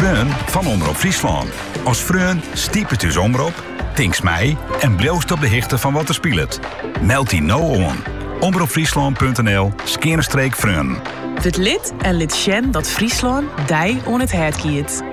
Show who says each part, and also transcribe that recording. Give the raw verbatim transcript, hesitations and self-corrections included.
Speaker 1: Freun van Omroep Friesland. Als Freun stiepet uw omroep, tinks mij en bloost op de hichte van wat er speelt. Meld die nou aan. omroepfriesland punt n l skeerstreek Freun.
Speaker 2: Het lid en lid Sjen dat Friesland dij on het hert kiet.